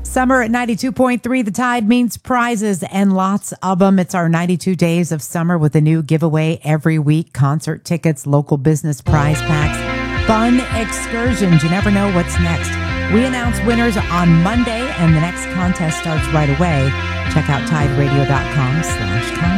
Summer at 92.3. The Tide means prizes and lots of them. It's our 92 days of summer with a new giveaway every week. Concert tickets, local business prize packs, fun excursions. You never know what's next. We announce winners on Monday, and the next contest starts right away. Check out tideradio.com/contest.